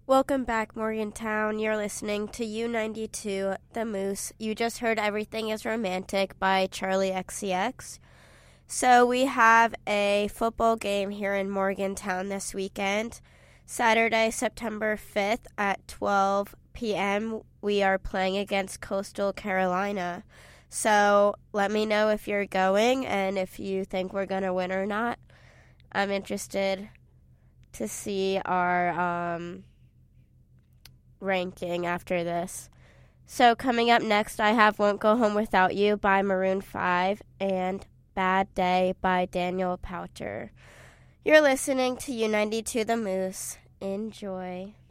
Welcome back, Morgantown. You're listening to U92, The Moose. You just heard Everything is Romantic by Charlie XCX. So we have a football game here in Morgantown this weekend. Saturday, September 5th at 12 p.m., we are playing against Coastal Carolina. So let me know if you're going and if you think we're going to win or not. I'm interested to see our ranking after this. So coming up next, I have Won't Go Home Without You by Maroon 5 and Bad Day by Daniel Powter. You're listening to U92 The Moose. Enjoy.